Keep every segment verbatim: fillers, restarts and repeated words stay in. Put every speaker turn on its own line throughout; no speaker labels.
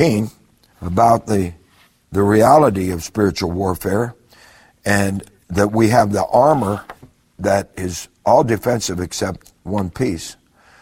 about the, the reality of spiritual warfare, and that we have the armor that is all defensive except one piece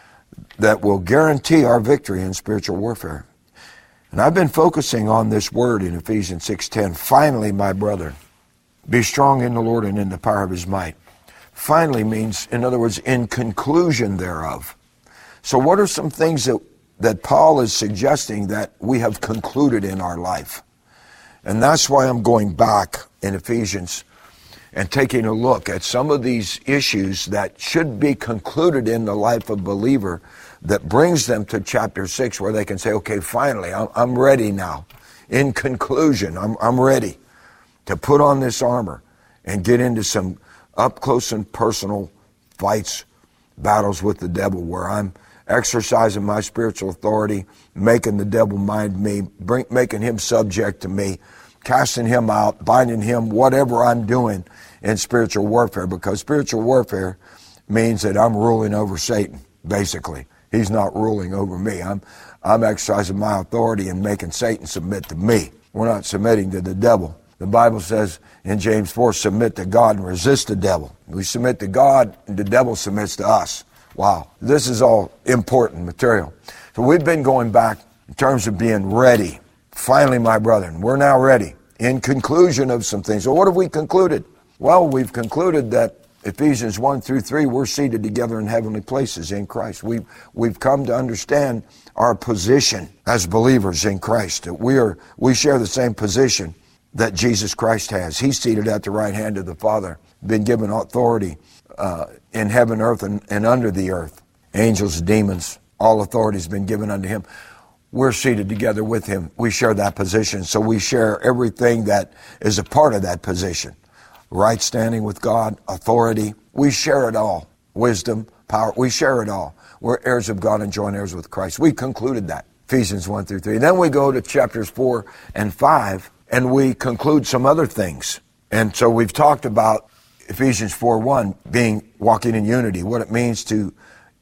that will guarantee our victory in spiritual warfare. And I've been focusing on this word in Ephesians six ten. Finally, my brethren, be strong in the Lord and in the power of his might. Finally means, in other words, in conclusion thereof. So what are some things that, that Paul is suggesting that we have concluded in our life? And that's why I'm going back in Ephesians and taking a look at some of these issues that should be concluded in the life of a believer, that brings them to chapter six, where they can say, okay, finally, I'm, I'm ready now. In conclusion, I'm, I'm ready to put on this armor and get into some up close and personal fights, battles with the devil, where I'm exercising my spiritual authority, making the devil mind me, bring, making him subject to me, casting him out, binding him, whatever I'm doing in spiritual warfare, because spiritual warfare means that I'm ruling over Satan, basically. He's not ruling over me. I'm, I'm exercising my authority and making Satan submit to me. We're not submitting to the devil. The Bible says in James four, submit to God and resist the devil. We submit to God and the devil submits to us. Wow, this is all important material. So we've been going back in terms of being ready. Finally, my brethren, we're now ready. In conclusion of some things. So what have we concluded? Well, we've concluded that Ephesians one through three, we're seated together in heavenly places in Christ. We've, we've come to understand our position as believers in Christ. That we are, we share the same position that Jesus Christ has. He's seated at the right hand of the Father, been given authority uh, in heaven, earth, and, and under the earth. Angels, demons, all authority has been given unto him. We're seated together with him. We share that position, so we share everything that is a part of that position. Right standing with God, authority, we share it all. Wisdom, power, we share it all. We're heirs of God and joint heirs with Christ. We concluded that, Ephesians one through three. Then we go to chapters four and five, and we conclude some other things. And so we've talked about Ephesians four one, being walking in unity, what it means to,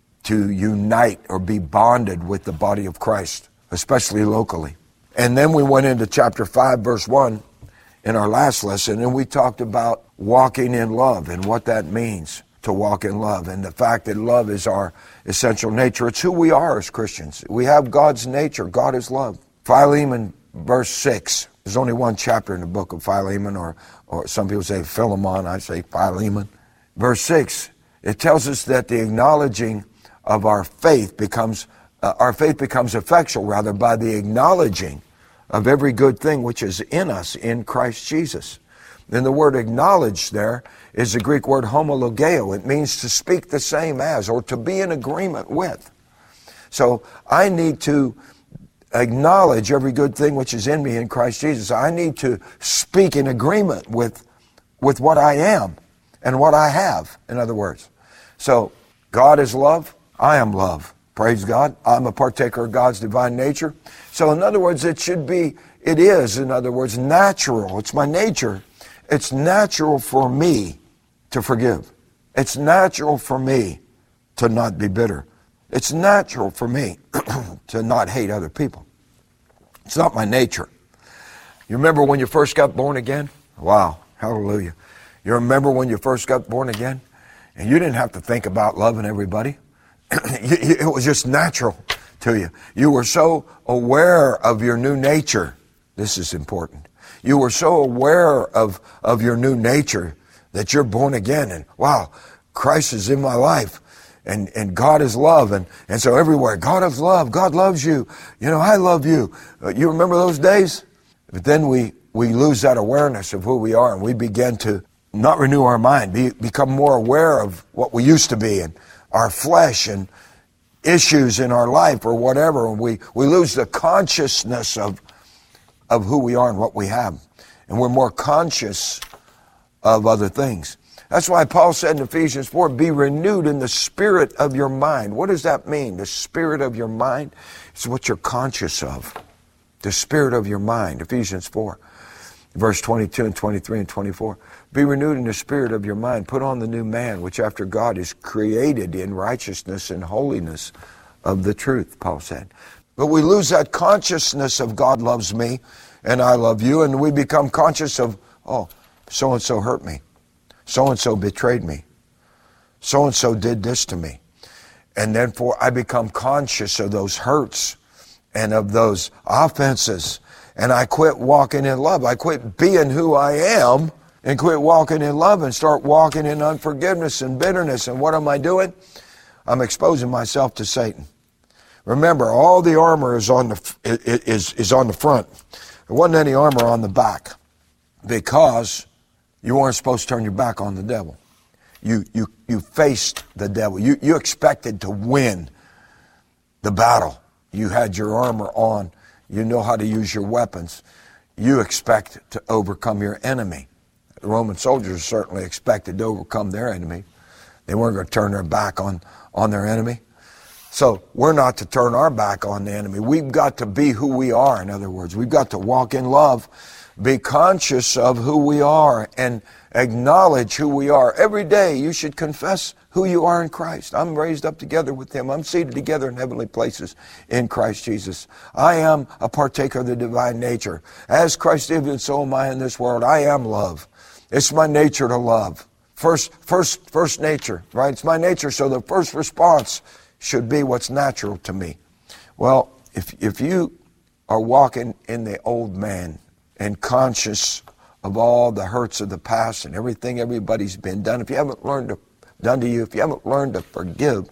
to unite or be bonded with the body of Christ, especially locally. And then we went into chapter five, verse one, in our last lesson, and we talked about walking in love and what that means to walk in love, and the fact that love is our essential nature. It's who we are as Christians. We have God's nature. God is love. Philemon, verse six. There's only one chapter in the book of Philemon, or, or some people say Philemon, I say Philemon. Verse six, it tells us that the acknowledging of our faith becomes, uh, our faith becomes effectual, rather, by the acknowledging of every good thing which is in us in Christ Jesus. And the word acknowledge there is the Greek word homologeo. It means to speak the same as, or to be in agreement with. So I need to acknowledge every good thing which is in me in Christ Jesus. I need to speak in agreement with, with what I am and what I have, in other words. So God is love. I am love. Praise God. I'm a partaker of God's divine nature. So in other words, it should be, it is, in other words, natural. It's my nature. It's natural for me to forgive. It's natural for me to not be bitter. It's natural for me to not hate other people. It's not my nature. You remember when you first got born again? Wow, hallelujah. You remember when you first got born again? And you didn't have to think about loving everybody. It was just natural to you. You were so aware of your new nature. This is important. You were so aware of, of your new nature that you're born again, and wow, Christ is in my life, and, and God is love, and, and so everywhere, God is love, God loves you, you know, I love you. Uh, you remember those days? But then we, we lose that awareness of who we are, and we begin to not renew our mind, be, become more aware of what we used to be, and our flesh and issues in our life or whatever, and we, we lose the consciousness of, of who we are and what we have. And we're more conscious of other things. That's why Paul said in Ephesians four, be renewed in the spirit of your mind. What does that mean? The spirit of your mind? It's what you're conscious of. The spirit of your mind. Ephesians four, verse twenty-two and twenty-three and twenty-four. Be renewed in the spirit of your mind. Put on the new man, which after God is created in righteousness and holiness of the truth, Paul said. But we lose that consciousness of God loves me and I love you, and we become conscious of, oh, so-and-so hurt me. So-and-so betrayed me. So-and-so did this to me. And therefore I become conscious of those hurts and of those offenses. And I quit walking in love. I quit being who I am and quit walking in love and start walking in unforgiveness and bitterness. And what am I doing? I'm exposing myself to Satan. Remember, all the armor is on the is is on the front. There wasn't any armor on the back because you weren't supposed to turn your back on the devil. You you you faced the devil. You you expected to win the battle. You had your armor on. You know how to use your weapons. You expect to overcome your enemy. The Roman soldiers certainly expected to overcome their enemy. They weren't going to turn their back on, on their enemy. So we're not to turn our back on the enemy. We've got to be who we are, in other words. We've got to walk in love, be conscious of who we are, and acknowledge who we are. Every day you should confess who you are in Christ. I'm raised up together with Him. I'm seated together in heavenly places in Christ Jesus. I am a partaker of the divine nature. As Christ is, and so am I in this world. I am love. It's my nature to love. First, first, first nature, right? It's my nature, so the first response should be what's natural to me. Well, if if you are walking in the old man and conscious of all the hurts of the past and everything everybody's been done, if you haven't learned to done to you, if you haven't learned to forgive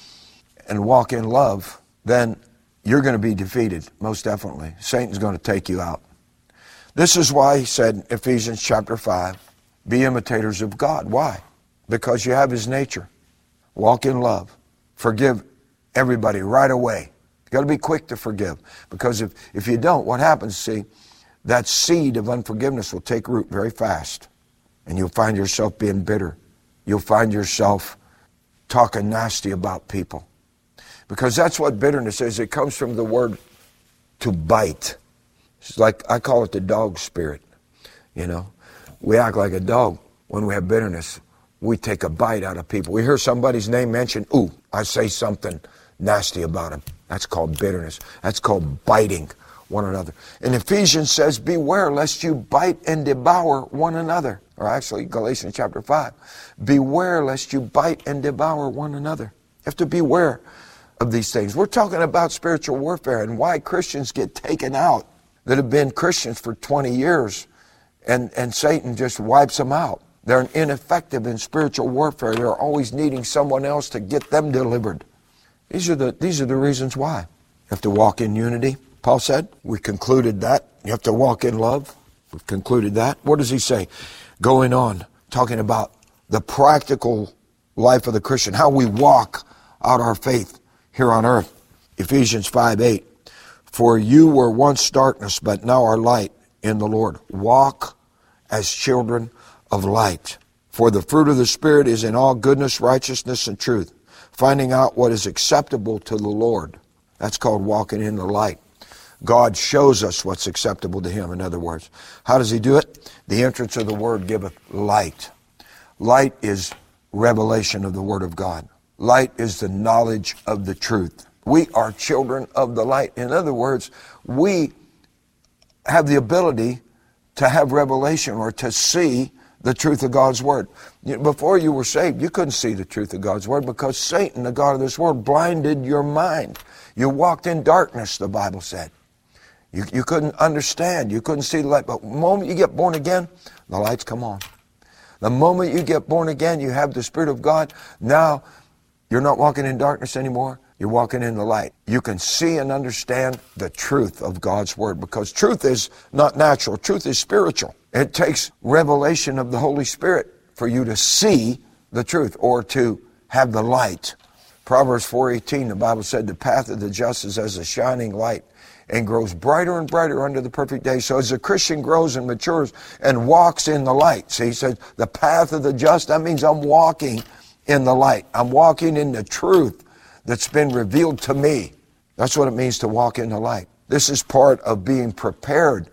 and walk in love, then you're going to be defeated, most definitely. Satan's going to take you out. This is why he said in Ephesians chapter five, be imitators of God. Why? Because you have His nature. Walk in love. Forgive everybody right away. You've got to be quick to forgive. Because if, if you don't, what happens, see, that seed of unforgiveness will take root very fast. And you'll find yourself being bitter. You'll find yourself talking nasty about people. Because that's what bitterness is. It comes from the word to bite. It's like, I call it the dog spirit. You know, we act like a dog when we have bitterness. We take a bite out of people. We hear somebody's name mentioned, ooh, I say something nasty about him. That's called bitterness. That's called biting one another. And Ephesians says, beware lest you bite and devour one another. Or actually, Galatians chapter five. Beware lest you bite and devour one another. You have to beware of these things. We're talking about spiritual warfare and why Christians get taken out that have been Christians for twenty years, and, and Satan just wipes them out. They're ineffective in spiritual warfare. They're always needing someone else to get them delivered. These are the, these are the reasons why. You have to walk in unity, Paul said. We concluded that. You have to walk in love. We've concluded that. What does he say? Going on, talking about the practical life of the Christian, how we walk out our faith here on earth. Ephesians five eight. For you were once darkness, but now are light in the Lord. Walk as children of light. For the fruit of the Spirit is in all goodness, righteousness, and truth, finding out what is acceptable to the Lord. That's called walking in the light. God shows us what's acceptable to Him, in other words. How does He do it? The entrance of the Word giveth light. Light is revelation of the Word of God. Light is the knowledge of the truth. We are children of the light. In other words, we have the ability to have revelation or to see the truth of God's Word. Before you were saved, you couldn't see the truth of God's Word because Satan, the god of this world, blinded your mind. You walked in darkness, the Bible said. You, you couldn't understand. You couldn't see the light. But the moment you get born again, the lights come on. The moment you get born again, you have the Spirit of God. Now, you're not walking in darkness anymore. You're walking in the light. You can see and understand the truth of God's Word because truth is not natural. Truth is spiritual. It takes revelation of the Holy Spirit for you to see the truth or to have the light. Proverbs four eighteen, the Bible said, the path of the just is as a shining light and grows brighter and brighter under the perfect day. So as a Christian grows and matures and walks in the light, see, he said, the path of the just, that means I'm walking in the light. I'm walking in the truth that's been revealed to me. That's what it means to walk in the light. This is part of being prepared,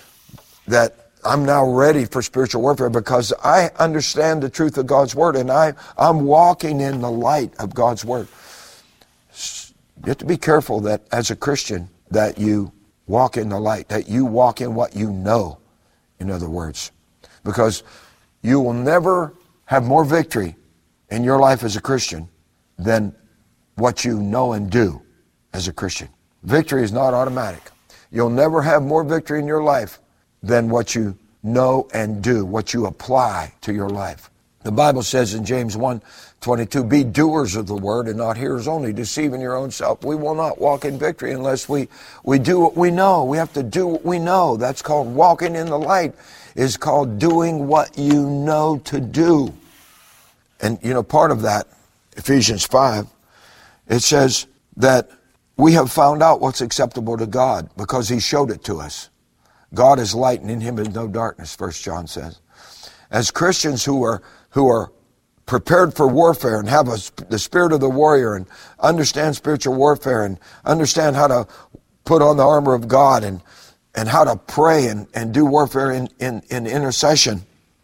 that I'm now ready for spiritual warfare because I understand the truth of God's Word and I, I'm walking in the light of God's Word. You have to be careful that as a Christian that you walk in the light, that you walk in what you know, in other words. Because you will never have more victory in your life as a Christian than what you know and do as a Christian. Victory is not automatic. You'll never have more victory in your life than what you know and do, what you apply to your life. The Bible says in James one twenty-two, be doers of the word and not hearers only, deceiving your own self. We will not walk in victory unless we, we do what we know. We have to do what we know. That's called walking in the light, is called doing what you know to do. And, you know, part of that, Ephesians five, it says that we have found out what's acceptable to God because he showed it to us. God is light and in him is no darkness, First John says. As Christians who are who are prepared for warfare and have a, the spirit of the warrior and understand spiritual warfare and understand how to put on the armor of God and, and how to pray and, and do warfare in, in, in intercession,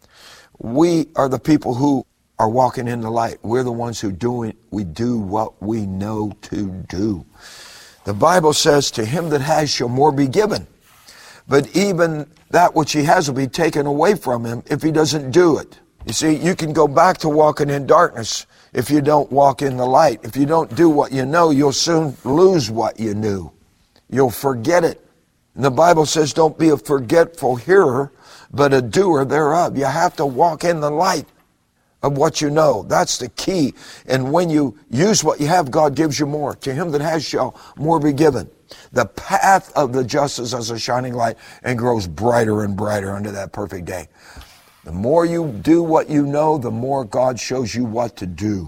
we are the people who are walking in the light. We're the ones who do it. We do what we know to do. The Bible says, to him that has shall more be given. But even that which he has will be taken away from him if he doesn't do it. You see, you can go back to walking in darkness if you don't walk in the light. If you don't do what you know, you'll soon lose what you knew. You'll forget it. And the Bible says, don't be a forgetful hearer, but a doer thereof. You have to walk in the light of what you know. That's the key. And when you use what you have, God gives you more. To him that has shall more be given. The path of the just is as a shining light and grows brighter and brighter unto that perfect day. The more you do what you know, the more God shows you what to do.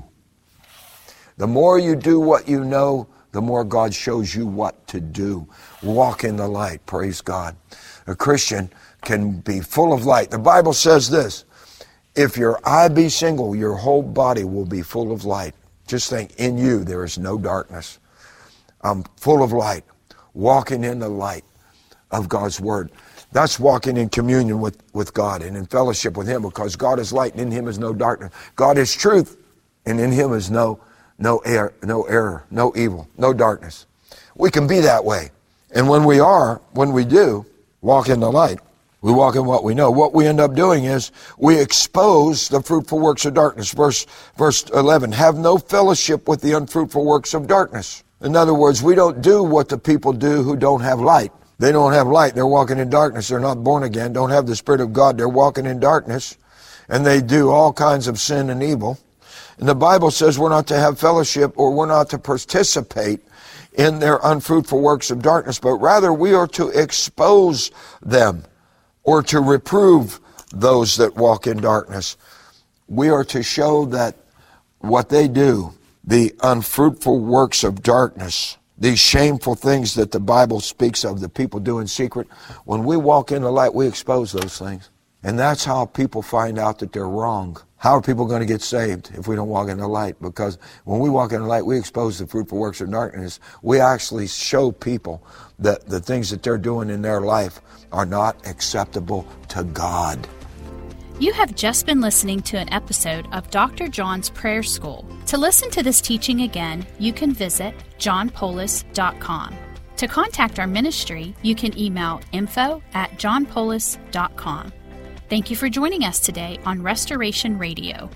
The more you do what you know, the more God shows you what to do. Walk in the light, praise God. A Christian can be full of light. The Bible says this, if your eye be single, your whole body will be full of light. Just think, in you there is no darkness. I'm full of light, walking in the light of God's Word. That's walking in communion with, with God and in fellowship with him, because God is light and in him is no darkness. God is truth and in him is no no error, no error, no evil, no darkness. We can be that way. And when we are, when we do walk in the light, we walk in what we know. What we end up doing is we expose the fruitful works of darkness. Verse, verse eleven, have no fellowship with the unfruitful works of darkness. In other words, we don't do what the people do who don't have light. They don't have light. They're walking in darkness. They're not born again, don't have the Spirit of God. They're walking in darkness, and they do all kinds of sin and evil. And the Bible says we're not to have fellowship, or we're not to participate in their unfruitful works of darkness, but rather we are to expose them, or to reprove those that walk in darkness. We are to show that what they do, the unfruitful works of darkness, these shameful things that the Bible speaks of, that people do in secret, when we walk in the light, we expose those things. And that's how people find out that they're wrong. How are people going to get saved if we don't walk in the light? Because when we walk in the light, we expose the fruitful works of darkness. We actually show people that the things that they're doing in their life are not acceptable to God.
You have just been listening to an episode of Doctor John's Prayer School. To listen to this teaching again, you can visit john polis dot com. To contact our ministry, you can email info at john polis dot com. Thank you for joining us today on Restoration Radio.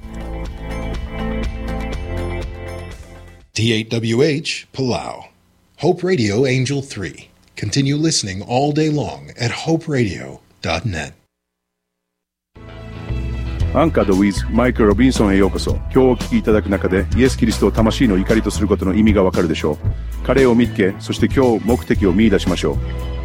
T eight W H, Palau. Hope Radio Angel three. Continue listening all day long at hope radio dot net.
アンカード with マイク・ロビンソンへようこそ。今日お聞きいただく中でイエス・キリストを魂の怒りとすることの意味がわかるでしょう。彼を見つけ、そして今日目的を見出しましょう。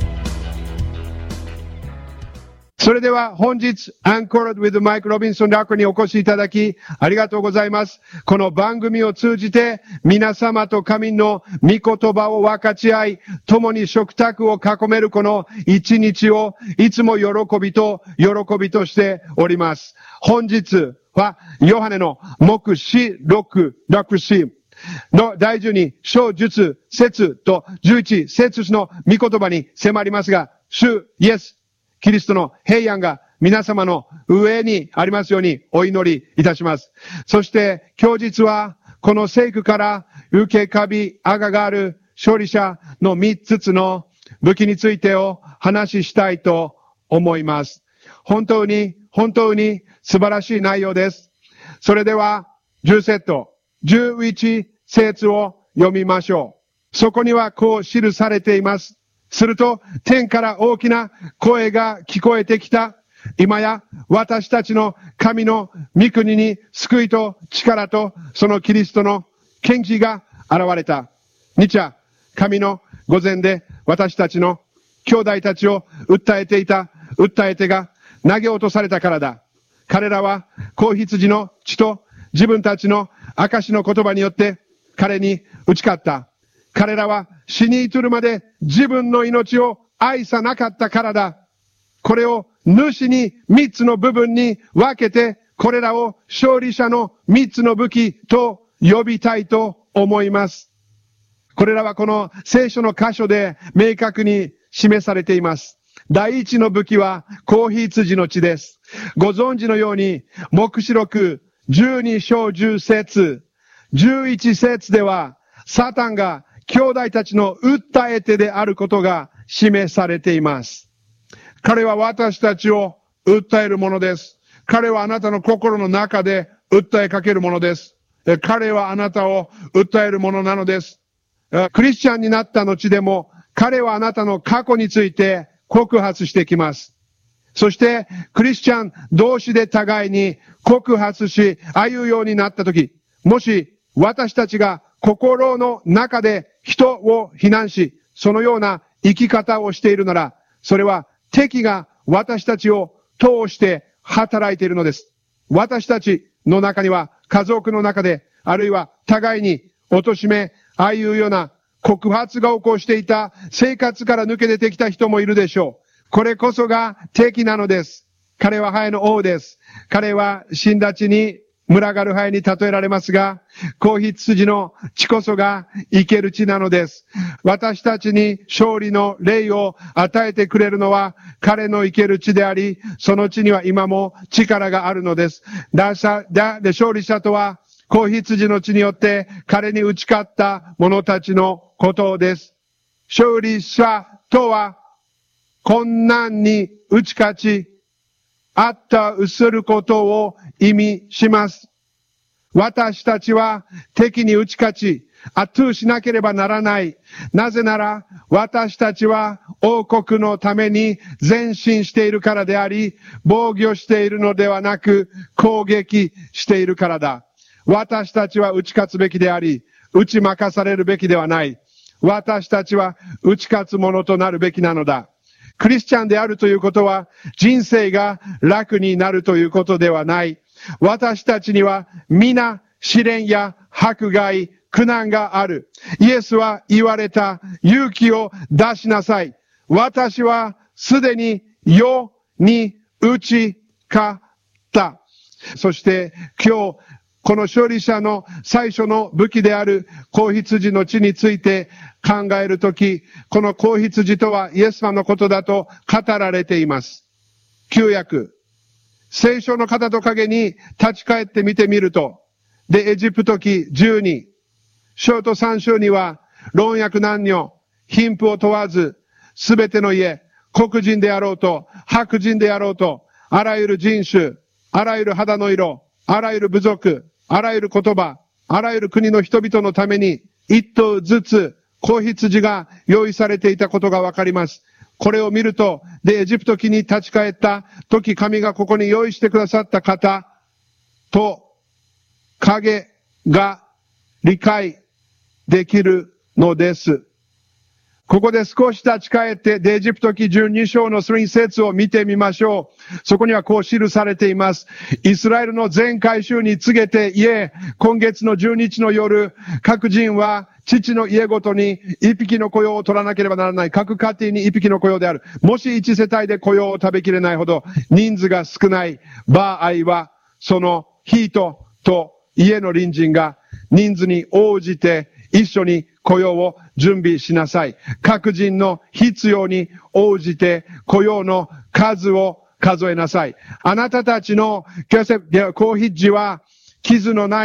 それでは本日、アンコールド with マイク・ロビンソン楽にお越しいただき、ありがとうございます。この番組を通じて、皆様と神の御言葉を分かち合い、共に食卓を囲めるこの一日を、いつも喜びと、喜びとしております。本日は、ヨハネの黙示録、録詩の第じゅうに章術、節とじゅういち節の御言葉に迫りますが、主イエス、キリストの平安が皆様の上にありますようにお祈りいたします。そして今日実はこの聖句から受けカビ、あががある勝利者の三つの武器についてを話したいと思います。本当に、本当に素晴らしい内容です。それでは、じゅうセット、じゅういち節を読みましょう。そこにはこう記されています。すると、天から大きな声が聞こえてきた。今や私たちの神の御国に救いと力とそのキリストの権威が現れた。日夜、神の御前で私たちの兄弟たちを訴えていた訴え手が投げ落とされたからだ。彼らは子羊の血と自分たちの証の言葉によって彼に打ち勝った。彼らは死に至るまで自分の命を愛さなかったからだ。これを主に三つの部分に分けて、これらを勝利者の三つの武器と呼びたいと思います。これらはこの聖書の箇所で明確に示されています。第一の武器は子羊の血です。ご存知のように、黙示録じゅうに章じゅう節、じゅういち節では、サタンが兄弟たちの訴え手であることが示されています。彼は私たちを訴えるものです。彼はあなたの心の中で訴えかけるものです。彼はあなたを訴えるものなのです。クリスチャンになった後でも、彼はあなたの過去について告発してきます。そして、クリスチャン同士で互いに告発し、歩うようになったとき、もし私たちが心の中で人を非難し、そのような生き方をしているなら、それは敵が私たちを通して働いているのです。私たちの中には家族の中で、あるいは互いに貶め、ああいうような告発が起こしていた生活から抜け出てきた人もいるでしょう。これこそが敵なのです。彼はハエの王です。彼は死んだ血に群がるハエに例えられますが、子羊の血こそが生ける血なのです。私たちに勝利の霊を与えてくれるのは彼の生ける血であり、その血には今も力があるのです。だしゃ、だ、で、勝利者とは子羊の血によって彼に打ち勝った者たちのことです。勝利者とは困難に打ち勝ち、あったうすることを意味します。私たちは敵に打ち勝ち、圧倒しなければならない。なぜなら、私たちは王国のために前進しているからであり、防御しているのではなく、攻撃しているからだ。私たちは打ち勝つべきであり、打ち負かされるべきではない。私たちは打ち勝つものとなるべきなのだ。クリスチャンであるということは人生が楽になるということではない。私たちには皆試練や迫害、苦難がある。イエスは言われた。勇気を出しなさい。私はすでに世に打ち勝った。そして今日この勝利者の最初の武器である子羊の血について考えるとき、この子羊とはイエス様のことだと語られています。旧約。聖書の肩と影に立ち返って見てみると、で、エジプト記じゅうに、章とさん章には、老若男女、貧富を問わず、すべての家、黒人であろうと、白人であろうと、あらゆる人種、あらゆる肌の色、あらゆる部族、あらゆる言葉、あらゆる国の人々のために、一頭ずつ子羊が用意されていたことがわかります。これを見ると、で、エジプト記に立ち返った時、神がここに用意してくださった方と、影が理解できるのです。ここで少し立ち返って、で、エジプト記じゅうに章のさん節を見てみましょう。そこにはこう記されています。イスラエルの全回収に告げて言え、今月のじゅうにちの夜、各人は父の家ごとに一匹の雇用を取らなければならない。各家庭に一匹の雇用である。もし一世帯で雇用を食べきれないほど人数が少ない場合は、その人と家の隣人が人数に応じて一緒に雇用を準備しなさい。各人の必要に応じて雇用の数を数えなさい。あなたたちの子羊は傷のない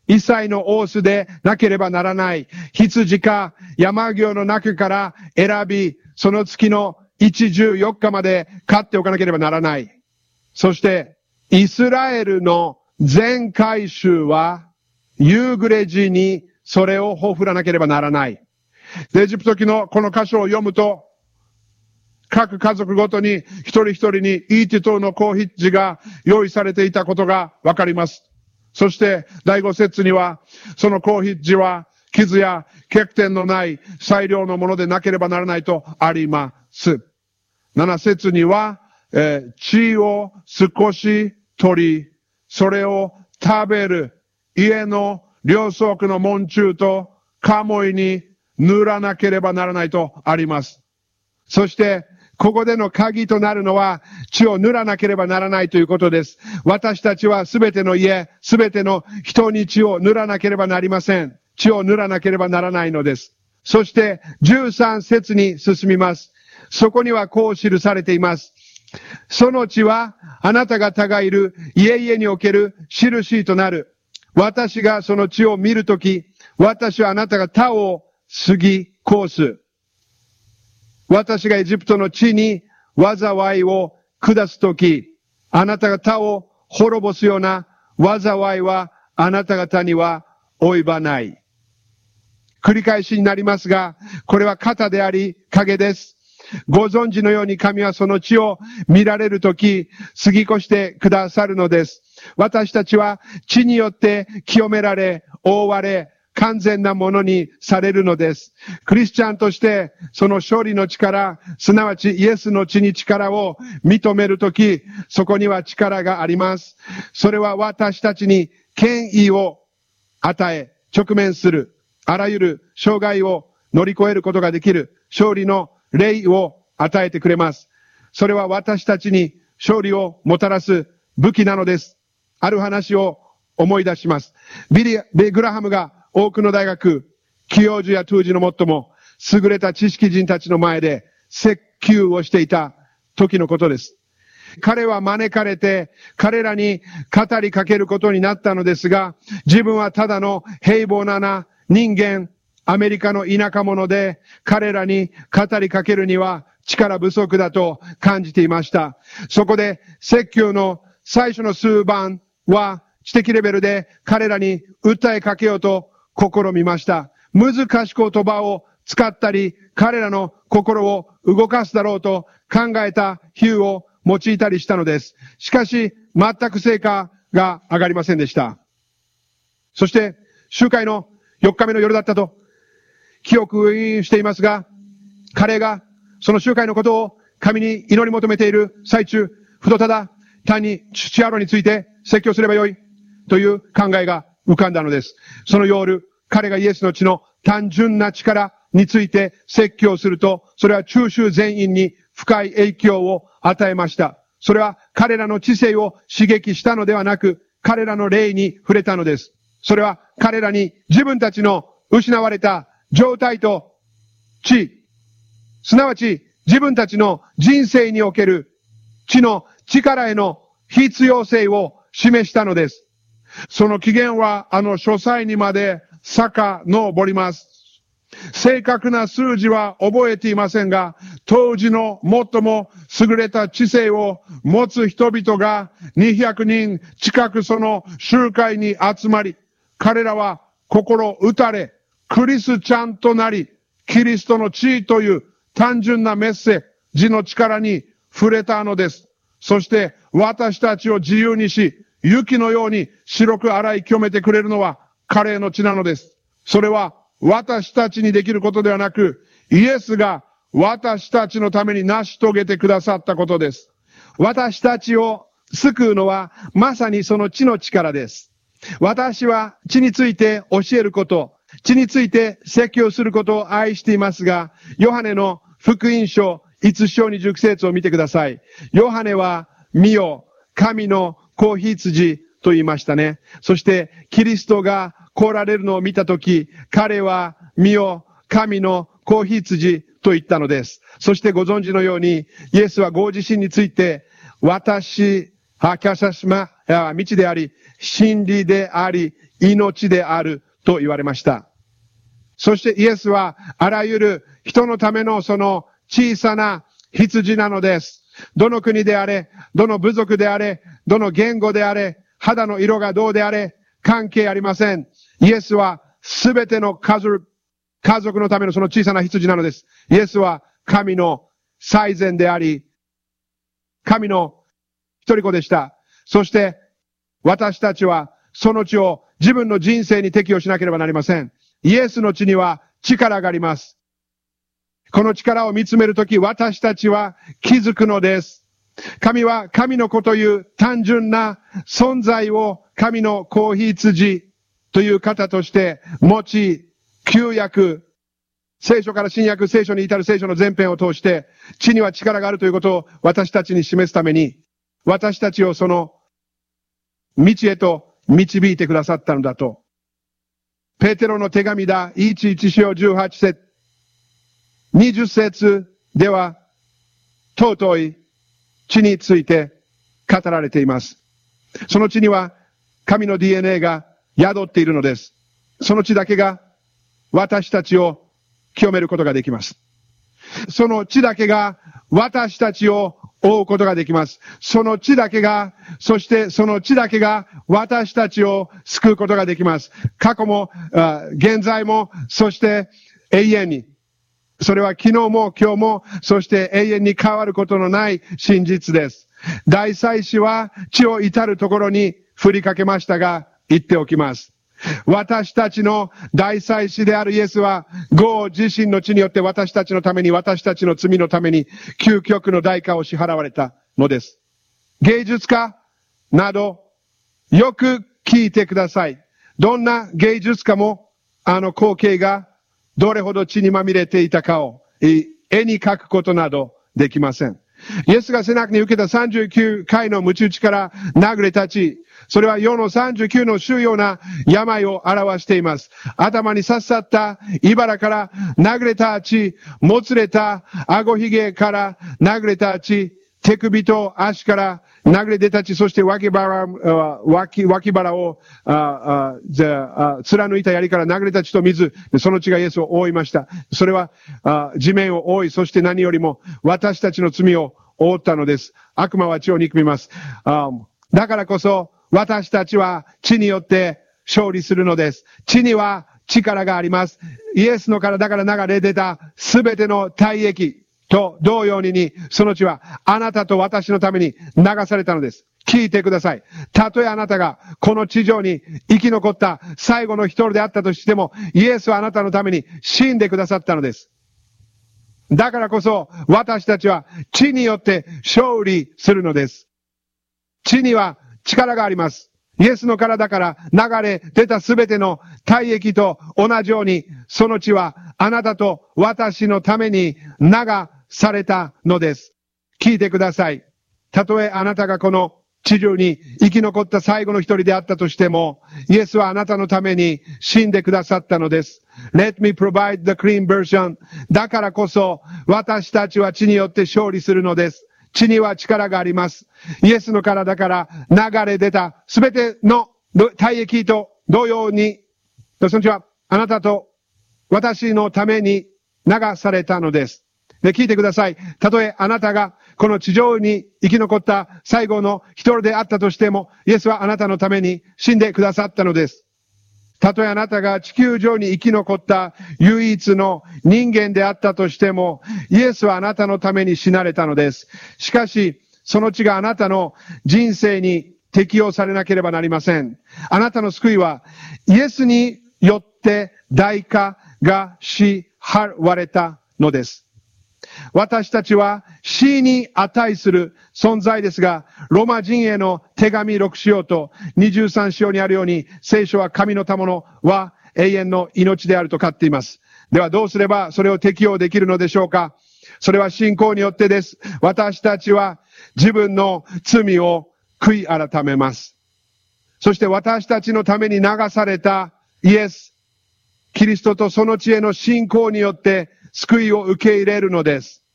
一歳のオスでなければならない。羊か山牛の中から選び、その月のいちじゅうよっかまで飼っておかなければならない。そして、イスラエルの全回収は、夕暮れ時にそれをほふらなければならない。エジプト記のこの箇所を読むと、各家族ごとに一人一人にイーティトの子羊が用意されていたことがわかります。そして第五節には、その子羊は傷や欠点のない最良のものでなければならないとあります。七節には、えー、血を少し取り、それを食べる家の両側の門柱と鴨居に塗らなければならないとあります。そして、ここでの鍵となるのは、血を塗らなければならないということです。私たちはすべての家、すべての人に血を塗らなければなりません。血を塗らなければならないのです。そして、じゅうさん節に進みます。そこにはこう記されています。その血は、あなた方がいる家々における印となる。私がその血を見るとき、私はあなたが他を過ぎ越す。私がエジプトの地に災いを下すとき、あなた方を滅ぼすような災いはあなた方には及ばない。繰り返しになりますが、これは型であり影です。ご存知のように神はその地を見られるとき、過ぎ越してくださるのです。私たちは地によって清められ、覆われ、完全なものにされるのです。クリスチャンとして、その勝利の力、すなわちイエスの血に力を認めるとき、そこには力があります。それは私たちに権威を与え、直面する、あらゆる障害を乗り越えることができる、勝利の霊を与えてくれます。それは私たちに勝利をもたらす武器なのです。ある話を思い出します。ビリ、ベグラハムが多くの大学、教授や当時の最も優れた知識人たちの前で説教をしていた時のことです。彼は招かれて彼らに語りかけることになったのですが、自分はただの平凡な人間、アメリカの田舎者で彼らに語りかけるには力不足だと感じていました。そこで説教の最初の数番は知的レベルで彼らに訴えかけようと試みました。難しい言葉を使ったり、彼らの心を動かすだろうと考えた比喩を用いたりしたのです。しかし、全く成果が上がりませんでした。そして、集会のよっかめの夜だったと記憶していますが、彼がその集会のことを神に祈り求めている最中、ふとただ単に父アロについて説教すればよいという考えが浮かんだのです。その夜、彼がイエスの血の単純な力について説教すると、それは中州全員に深い影響を与えました。それは彼らの知性を刺激したのではなく、彼らの霊に触れたのです。それは彼らに自分たちの失われた状態と知、すなわち自分たちの人生における知の力への必要性を示したのです。その起源はあの書斎にまで遡ります。正確な数字は覚えていませんが、当時の最も優れた知性を持つ人々がにひゃくにん近くその集会に集まり、彼らは心打たれ、クリスチャンとなり、キリストの地位という単純なメッセージの力に触れたのです。そして私たちを自由にし、雪のように白く洗い清めてくれるのは彼の血なのです。それは私たちにできることではなく、イエスが私たちのために成し遂げてくださったことです。私たちを救うのはまさにその血の力です。私は血について教えること、血について説教することを愛していますが、ヨハネの福音書いつ章にじゅうき節を見てください。ヨハネは、見よ、神の子羊と言いましたね。そして、キリストが来られるのを見たとき、彼は、見よ、神の子羊と言ったのです。そしてご存知のように、イエスはご自身について、私、はキャサスマ、 道であり、真理であり、命であると言われました。そしてイエスはあらゆる人のためのその小さな羊なのです。どの国であれ、どの部族であれ、どの言語であれ、肌の色がどうであれ、関係ありません。イエスはすべての家族、家族のためのその小さな羊なのです。イエスは神の最善であり、神の一人子でした。そして私たちはその血を自分の人生に適用しなければなりません。イエスの血には力があります。この力を見つめるとき、私たちは気づくのです。神は神の子という単純な存在を神の子羊という方として持ち、旧約、聖書から新約、聖書に至る聖書の全編を通して、血には力があるということを私たちに示すために、私たちをその道へと導いてくださったのだと。ペテロの手紙だ、いちいち章じゅうはち節、にじゅっ節では、尊い血について語られています。その血には神の ディーエヌエー が宿っているのです。その血だけが私たちを清めることができます。その血だけが私たちを覆うことができます。その血だけが、そしてその血だけが私たちを救うことができます。過去も、現在も、そして永遠に。それは昨日も今日も、そして永遠に変わることのない真実です。大祭司は血を至るところに振りかけましたが、言っておきます。私たちの大祭司であるイエスは、ご自身の血によって私たちのために、私たちの罪のために、究極の代価を支払われたのです。芸術家など、よく聞いてください。どんな芸術家も、あの光景がどれほど血にまみれていたかを絵に描くことなどできません。イエスが背中に受けたさんじゅうきゅうかいの鞭打ちから流れた血、それは世のさんじゅうきゅうの主要な病を表しています。頭に刺さった茨から流れた血、もつれた顎ひげから流れた血、手首と足から流れ出た血、そして脇腹、脇、脇腹を、ああじゃあ貫いた槍から流れた血と水、その血がイエスを覆いました。それはあ地面を覆い、そして何よりも私たちの罪を覆ったのです。悪魔は血を憎みます。あだからこそ私たちは血によって勝利するのです。血には力があります。イエスの体から流れ出たすべての体液、と同様にに、その血はあなたと私のために流されたのです。聞いてください。たとえあなたがこの地上に生き残った最後の一人であったとしても、イエスはあなたのために死んでくださったのです。だからこそ私たちは血によって勝利するのです。血には力があります。イエスの体から流れ出たすべての体液と同じように、その血はあなたと私のために流されたのです。聞いてください。たとえあなたがこの地上に生き残った最後の一人であったとしても、イエスはあなたのために死んでくださったのです。Let me provide the clean version. だからこそ私たちは血によって勝利するのです。血には力があります。イエスの体から流れ出たすべての体液と同様に、その血はあなたと私のために流されたのです。で、聞いてください。たとえあなたがこの地上に生き残った最後の一人であったとしても、イエスはあなたのために死んでくださったのです。たとえあなたが地球上に生き残った唯一の人間であったとしても、イエスはあなたのために死なれたのです。しかし、その血があなたの人生に適用されなければなりません。あなたの救いは、イエスによって代価が支払われたのです。私たちは死に値する存在ですが、ローマ人への手紙ろく章とにじゅうさん章にあるように、聖書は神の賜物は永遠の命であると書っています。ではどうすればそれを適用できるのでしょうか。それは信仰によってです。私たちは自分の罪を悔い改めます。そして私たちのために流されたイエス、キリストとその血への信仰によって救いを受け入れるのです。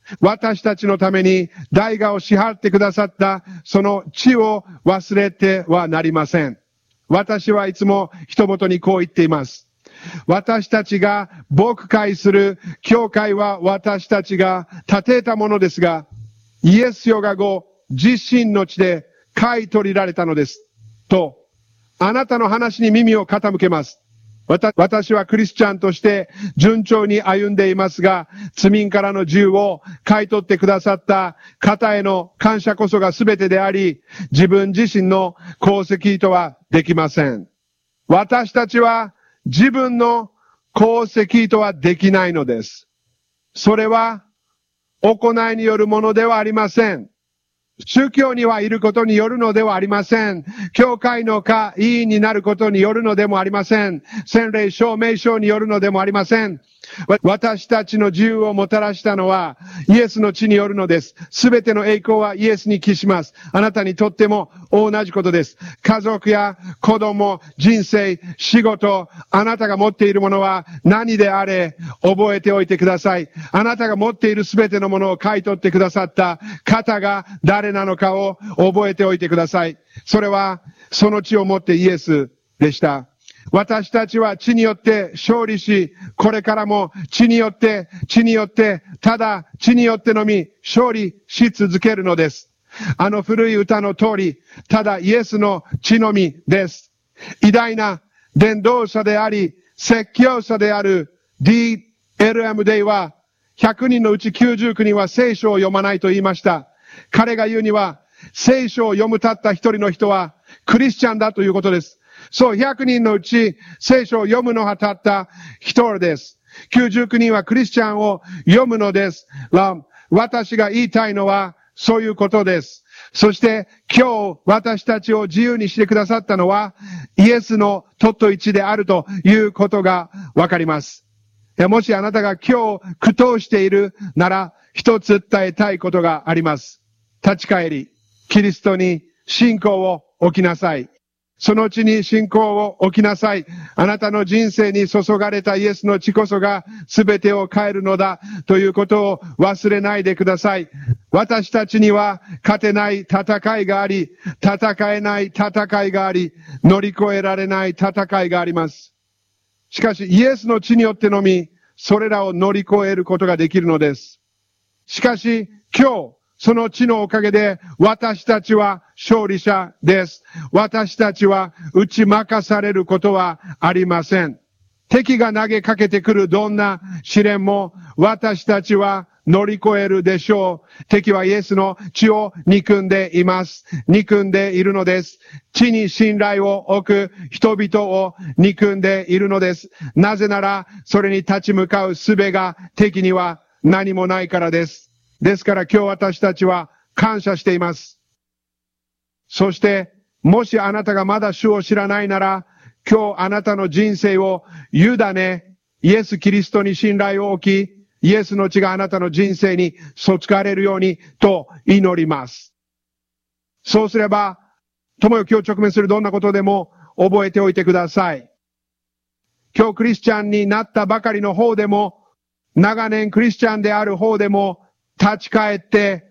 私たちのために代価を支払ってくださったその地を忘れてはなりません。私はいつも人々にこう言っています。私たちが牧会する教会は私たちが建てたものですが、イエスよが後、自身の地で買い取りられたのです。と、あなたの話に耳を傾けます。私はクリスチャンとして順調に歩んでいますが、罪からの自由を買い取ってくださった方への感謝こそが全てであり、自分自身の功績とはできません。私たちは自分の功績とはできないのです。それは行いによるものではありません。宗教にはいることによるのではありません。教会の会員になることによるのでもありません。洗礼証明書によるのでもありません。私たちの自由をもたらしたのはイエスの血によるのです。すべての栄光はイエスに帰します。あなたにとっても同じことです。家族や子供、人生、仕事、あなたが持っているものは何であれ覚えておいてください。あなたが持っているすべてのものを買い取ってくださった方が誰なのかを覚えておいてください。それはその血を持ってイエスでした。私たちは血によって勝利し、これからも血によって、血によって、ただ血によってのみ勝利し続けるのです。あの古い歌の通り、ただイエスの血のみです。偉大な伝道者であり、説教者である ディーエルエム デイは、ひゃくにんのうちきゅうじゅうきゅうにんは聖書を読まないと言いました。彼が言うには、聖書を読むたった一人の人はクリスチャンだということです。そう、ひゃくにんのうち聖書を読むのはたった一人です。きゅうじゅうきゅうにんはクリスチャンを読むのです。私が言いたいのはそういうことです。そして今日私たちを自由にしてくださったのはイエスのとっといちであるということがわかります。もしあなたが今日苦闘しているなら一つ伝えたいことがあります。立ち返り、キリストに信仰を置きなさい。その地に信仰を置きなさい。あなたの人生に注がれたイエスの血こそが全てを変えるのだということを忘れないでください。私たちには勝てない戦いがあり、戦えない戦いがあり、乗り越えられない戦いがあります。しかしイエスの血によってのみ、それらを乗り越えることができるのです。しかし今日、その血のおかげで私たちは勝利者です。私たちは打ち負かされることはありません。敵が投げかけてくるどんな試練も私たちは乗り越えるでしょう。敵はイエスの血を憎んでいます。憎んでいるのです。血に信頼を置く人々を憎んでいるのです。なぜならそれに立ち向かう術が敵には何もないからです。ですから今日私たちは感謝しています。そして、もしあなたがまだ主を知らないなら、今日あなたの人生を委ね、イエス・キリストに信頼を置き、イエスの血があなたの人生に注がれるようにと祈ります。そうすれば、友よ今日直面するどんなことでも覚えておいてください。今日クリスチャンになったばかりの方でも、長年クリスチャンである方でも、立ち返って、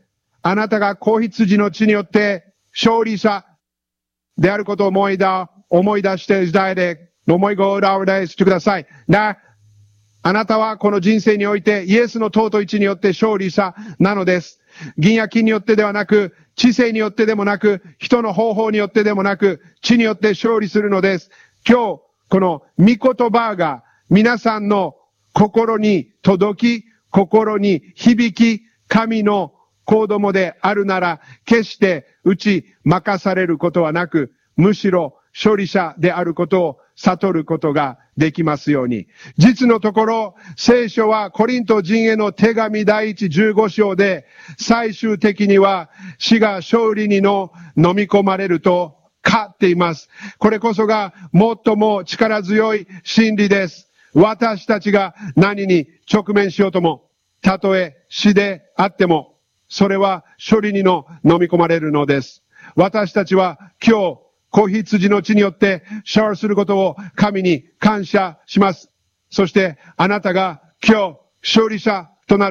あなたが子羊の血によって勝利者であることを思い出、思い出して時代で、思いごらをしてください。な、あなたはこの人生においてイエスの尊い血によって勝利者なのです。銀や金によってではなく、知性によってでもなく、人の方法によってでもなく、血によって勝利するのです。今日、この御言葉が皆さんの心に届き、心に響き、神の子供であるなら、決して打ち負かされることはなく、むしろ勝利者であることを悟ることができますように。実のところ、聖書はコリント人への手紙第一じゅうご章で、最終的には死が勝利にの飲み込まれると書っています。これこそが最も力強い真理です。私たちが何に直面しようとも、たとえ死であっても、それは勝利にの飲み込まれるのです。私たちは今日、子羊の血によってシャワーすることを神に感謝します。そしてあなたが今日勝利者となるよ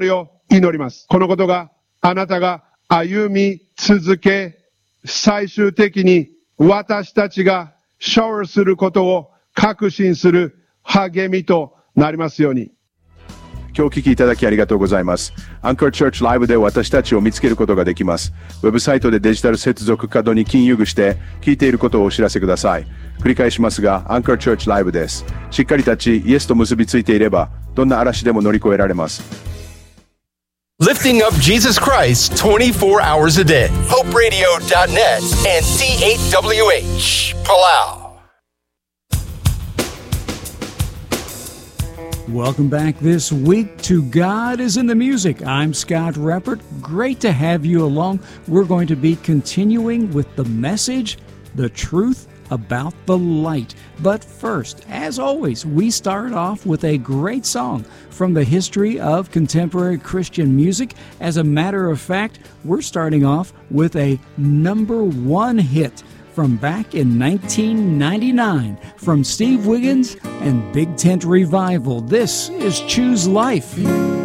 祈ります。このことがあなたが歩み続け、最終的に私たちが勝利することを確信する励みとなりますように。
今日お聞きいただきありがとうございます。アンカーチャーチライブで私たちを見つけることができます。ウェブサイトでデジタル接続角に金融して聞いていることをお知らせください。繰り返しますが、アンカーチャーチライブです。しっかり立ち、イエスと結びついていれば、どんな嵐でも乗り越えられます。
Lifting up Jesus Christ twenty-four hours a day. Hope Radio dot net and D eight W H, Palau.
Welcome back this week to God is in the Music. I'm Scott Reppert. Great to have you along. We're going to be continuing with the message, the truth about the light. But first, as always, we start off with a great song from the history of contemporary Christian music. As a matter of fact, we're starting off with a number one hit from back in nineteen ninety-nine from Steve Wiggins and Big Tent Revival. This is Choose Life.